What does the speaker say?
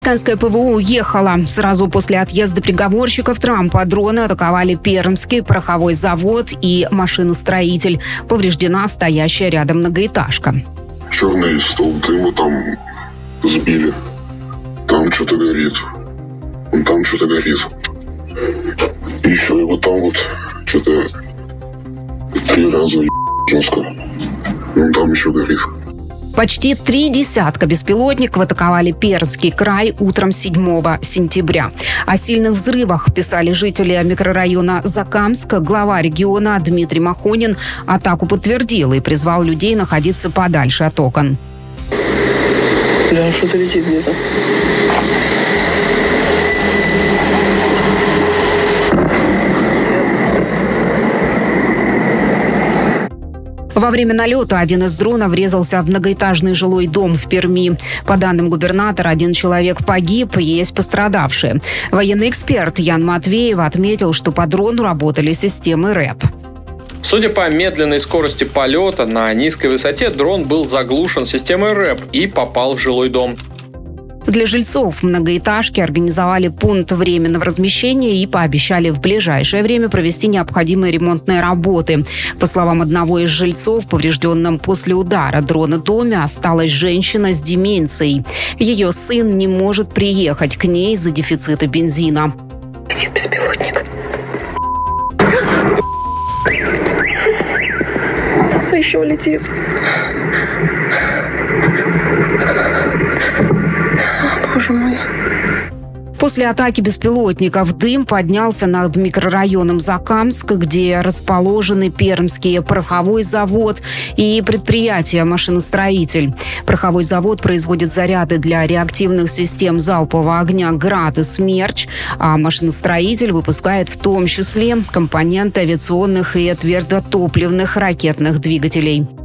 Американское ПВО уехало. Сразу после отъезда переговорщиков Трампа дроны атаковали Пермский пороховой завод и машиностроитель. Повреждена стоящая рядом многоэтажка. Черный столб дыма там сбили. Там что-то горит. Вон там что-то горит. И еще и вот там вот что-то 3 раза жестко. Вон там еще горит. Почти 3 десятка беспилотников атаковали Пермский край утром 7 сентября. О сильных взрывах писали жители микрорайона Закамск. Глава региона Дмитрий Махонин атаку подтвердил и призвал людей находиться подальше от окон. Да, что-то летит где-то. Во время налета один из дронов врезался в многоэтажный жилой дом в Перми. По данным губернатора, 1 человек погиб, есть пострадавшие. Военный эксперт Ян Матвеев отметил, что по дрону работали системы РЭП. Судя по медленной скорости полета, на низкой высоте дрон был заглушен системой РЭП и попал в жилой дом. Для жильцов многоэтажки организовали пункт временного размещения и пообещали в ближайшее время провести необходимые ремонтные работы. По словам одного из жильцов, поврежденным после удара дрона доме осталась женщина с деменцией. Ее сын не может приехать к ней из-за дефицита бензина. Где беспилотник? Еще летит. Боже мой. После атаки беспилотников дым поднялся над микрорайоном Закамск, где расположены Пермский пороховой завод и предприятие «Машиностроитель». Пороховой завод производит заряды для реактивных систем залпового огня «Град» и «Смерч», а «Машиностроитель» выпускает в том числе компоненты авиационных и твердотопливных ракетных двигателей.